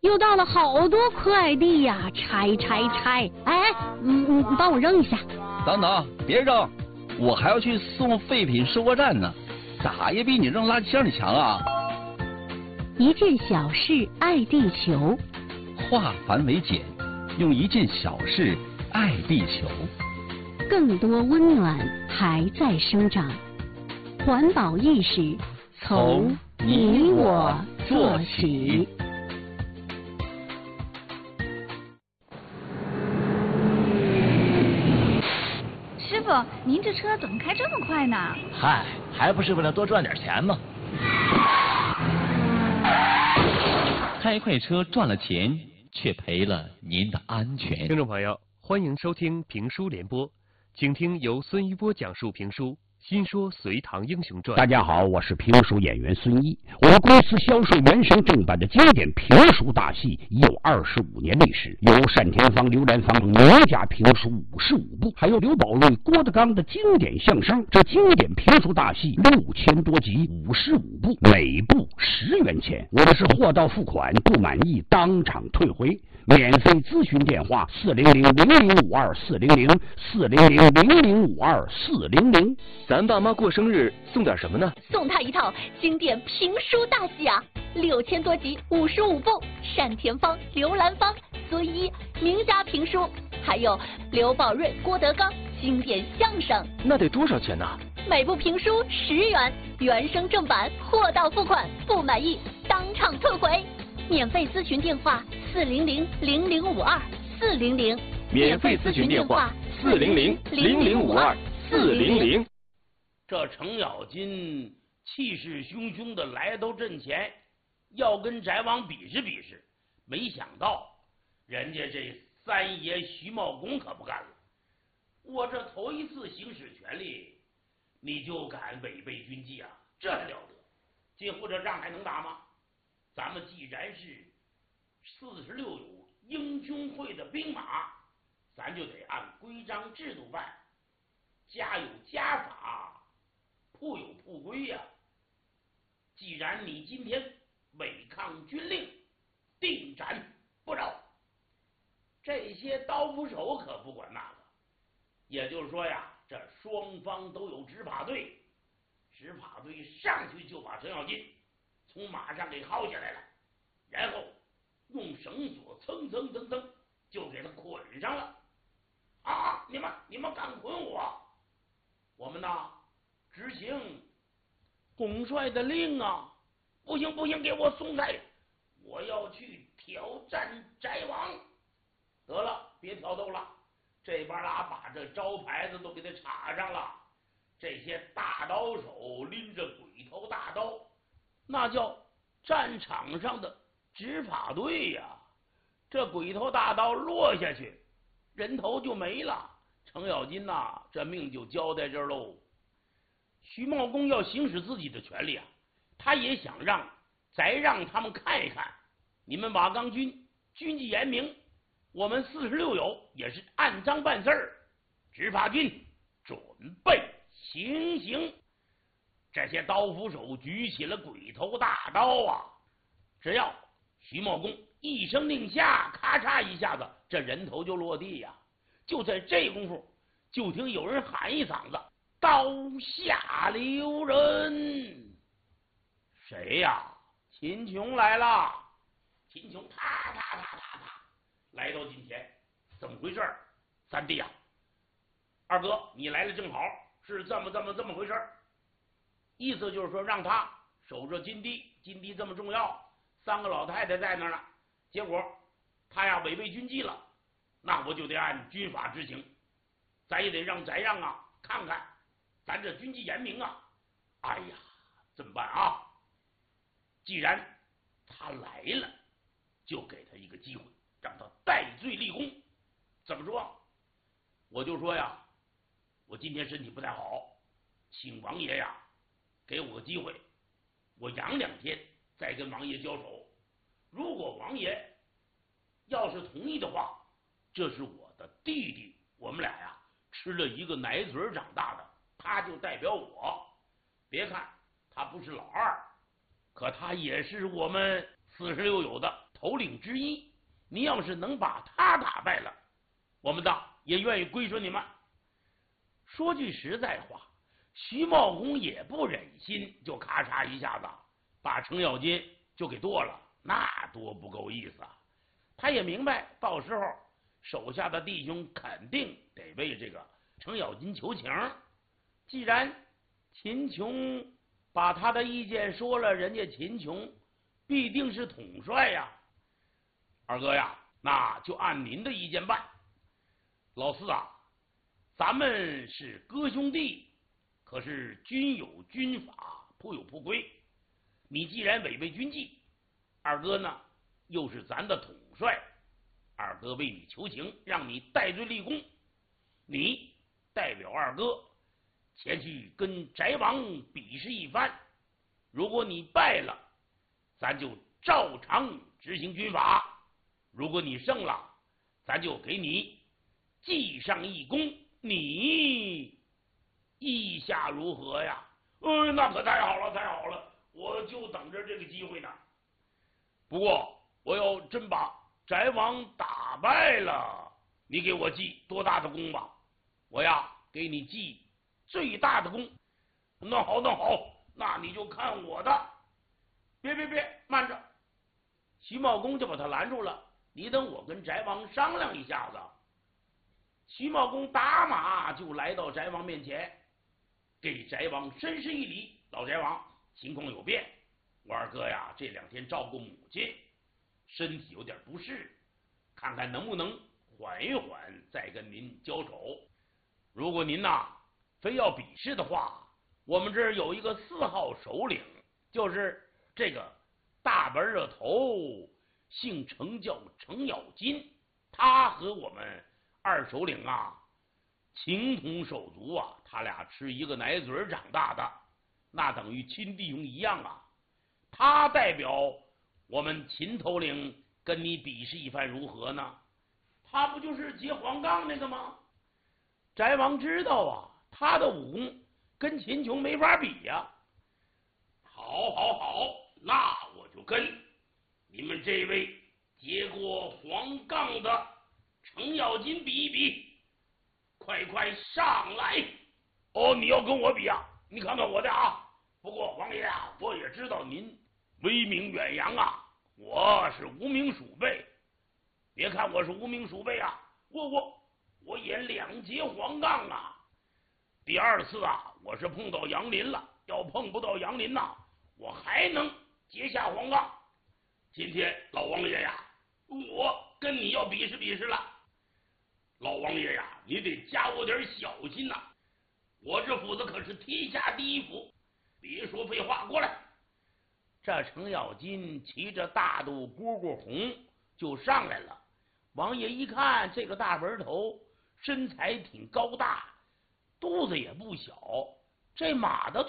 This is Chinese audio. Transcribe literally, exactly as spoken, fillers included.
又到了好多快递呀，拆拆拆！哎，嗯，你帮我扔一下。 等等，别扔，我还要去送废品收货站呢，咋也比你扔垃圾箱里强啊！ 一件小事爱地球， 化繁为简，用一件小事爱地球。 更多温暖还在生长，环保意识从你我做起。 师傅，您这车怎么开这么快呢？ 嗨，还不是为了多赚点钱吗？ 开快车赚了钱，却赔了您的安全。 听众朋友，欢迎收听评书联播，请听由孙一波讲述评书《新说隋唐英雄传》。 大家好，我是评书演员孙一。我们公司销售原声正版的经典评书大戏已有二十五年历史，有单田芳、刘兰芳名家评书五十五部，还有刘宝瑞、郭德纲的经典相声。这经典评书大戏六千多集，五十五部，每部十元钱。我们是货到付款，不满意当场退回。免费咨询电话：四零零零零五二四零零四零零零零五二四零零。 咱爸妈过生日送点什么呢？ 送他一套经典评书大戏啊，六千多集，五十五部，单田芳、刘兰芳、孙一名家评书，还有刘宝瑞、郭德纲经典相声。 那得多少钱呢？ 每部评书十元，原声正版，货到付款，不满意当场退回。免费咨询电话：四零零零零五二四零零。 免费咨询电话：四零零零零五二四零零。 这程咬金气势汹汹的来到阵前，要跟翟王比试比试，没想到人家这三爷徐茂公可不干了。我这头一次行使权力，你就敢违背军纪啊，这还了得！今后这仗还能打吗？咱们既然是四十六有英雄会的兵马，咱就得按规章制度办，家有家法，铺有铺规呀、啊。既然你今天违抗军令，定斩不饶。这些刀斧手可不管那个，也就是说呀，这双方都有执法队，执法队上去就把程咬金从马上给薅下来了，然后用绳索蹭蹭蹭蹭就给他捆上了。啊！你们你们敢捆我？我们呢执行统帅的令啊！不行不行，给我松开！我要去挑战翟王。得了，别挑逗了，这帮啦把这招牌子都给他插上了。这些大刀手拎着鬼头大刀，那叫战场上的执法队呀、啊！这鬼头大刀落下去，人头就没了。程咬金呐、啊，这命就交在这儿喽。徐茂公要行使自己的权利啊，他也想让再让他们看一看，你们瓦岗军军纪严明，我们四十六友也是按章办事儿。执法军准备行刑。这些刀斧手举起了鬼头大刀啊！只要徐茂公一声令下，咔嚓一下子，这人头就落地呀、啊！就在这功夫，就听有人喊一嗓子：“刀下留人！”谁呀？秦琼来了！秦琼啪啪啪啪啪来到近前，怎么回事？三弟呀、啊，二哥你来了正好，是这么这么这么回事。意思就是说让他守着金堤，金堤这么重要，三个老太太在那儿呢，结果他呀违背军纪了，那我就得按军法执行，咱也得让翟让啊看看咱这军纪严明啊。哎呀，怎么办啊？既然他来了，就给他一个机会，让他戴罪立功。怎么说？我就说呀，我今天身体不太好，请王爷呀给我个机会，我养两天再跟王爷交手。如果王爷要是同意的话，这是我的弟弟，我们俩呀吃了一个奶嘴长大的，他就代表我。别看他不是老二，可他也是我们四十六友的头领之一，你要是能把他打败了，我们的也愿意归顺你们。说句实在话，徐茂公也不忍心就咔嚓一下子把程咬金就给剁了，那多不够意思啊！他也明白，到时候手下的弟兄肯定得为这个程咬金求情。既然秦琼把他的意见说了，人家秦琼必定是统帅呀。二哥呀，那就按您的意见办。老四啊，咱们是哥兄弟，可是君有军法，仆有仆规。你既然违背军纪，二哥呢又是咱的统帅，二哥为你求情，让你戴罪立功。你代表二哥前去跟翟王比试一番，如果你败了，咱就照常执行军法；如果你胜了，咱就给你记上一功。你意下如何呀？呃，那可太好了，太好了，我就等着这个机会呢。不过我要真把翟王打败了，你给我记多大的功吧？我呀，给你记最大的功。那好，那好，那你就看我的。别别别，慢着！徐茂公就把他拦住了。你等我跟翟王商量一下子。徐茂公打马就来到翟王面前，给翟王深施一礼。老翟王，情况有变，我二哥呀这两天照顾母亲，身体有点不适，看看能不能缓一缓，再跟您交手。如果您呐非要比试的话，我们这儿有一个四号首领，就是这个大本的头，姓程，叫程咬金。他和我们二首领啊情同手足啊，他俩吃一个奶嘴长大的，那等于亲弟兄一样啊。他代表我们秦头领跟你比试一番如何呢？他不就是截黄杠那个吗？翟王知道啊，他的武功跟秦琼没法比呀、啊。好，好，好，那我就跟你们这位截过黄杠的程咬金比一比，快快上来！哦，你要跟我比啊？你看看我的啊！不过王爷啊，我也知道您威名远扬啊，我是无名鼠辈。别看我是无名鼠辈啊，我我我也两截黄杠啊。第二次啊，我是碰到杨林了，要碰不到杨林呐、啊，我还能截下黄杠。今天老王爷呀，我跟你要比试比试了。老王爷呀，你得加我点小心呐、啊！我这府子可是天下第一府，别说废话，过来！这程咬金骑着大肚蝈蝈红就上来了。王爷一看，这个大本头身材挺高大，肚子也不小，这马的